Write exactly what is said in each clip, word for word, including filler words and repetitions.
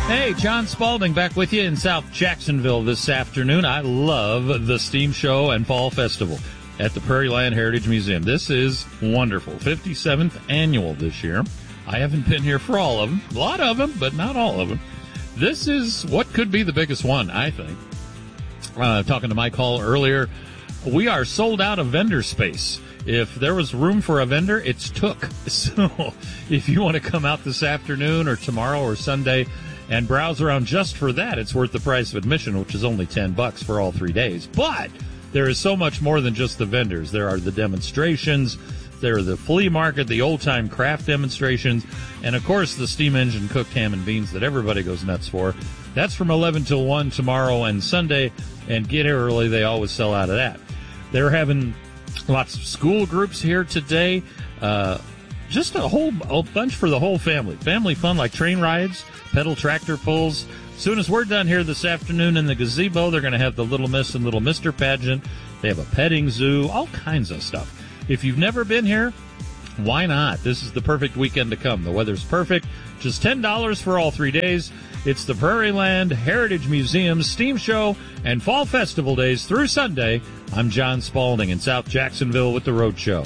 Hey, John Spalding back with you in South Jacksonville this afternoon. I love the Steam Show and Fall Festival at the Prairie Land Heritage Museum. This is wonderful. fifty-seventh annual this year. I haven't been here for all of them. A lot of them, but not all of them. This is what could be the biggest one, I think. Uh, talking to Mike Hall earlier, we are sold out of vendor space. If there was room for a vendor, it's took. So if you want to come out this afternoon or tomorrow or Sunday and browse around just for that, it's worth the price of admission, which is only ten bucks for all three days. But there is so much more than just the vendors. There are the demonstrations, there are the flea market, the old-time craft demonstrations, and, of course, the steam engine cooked ham and beans that everybody goes nuts for. That's from eleven till one tomorrow and Sunday, and get here early. They always sell out of that. They're having lots of school groups here today. Uh, just a whole a bunch for the whole family. Family fun like train rides, pedal tractor pulls. As soon as we're done here this afternoon in the gazebo, they're going to have the Little Miss and Little Mister pageant. They have a petting zoo, all kinds of stuff. If you've never been here, why not? This is the perfect weekend to come. The weather's perfect. Just ten dollars for all three days. It's the Prairie Land Heritage Museum Steam Show and Fall Festival days through Sunday. I'm John Spalding in South Jacksonville with the Road Show.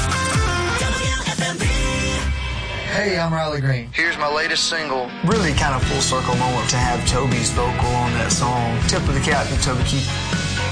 Hey, I'm Riley Green. Here's my latest single. Really kind of full circle moment to have Toby's vocal on that song. Tip of the cap to Toby Keith.